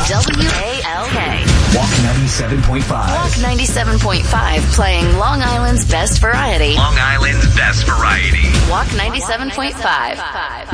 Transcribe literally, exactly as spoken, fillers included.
W A L K. Walk ninety-seven point five. Walk ninety-seven point five, playing Long Island's best variety. Long Island's best variety. Walk ninety-seven point five.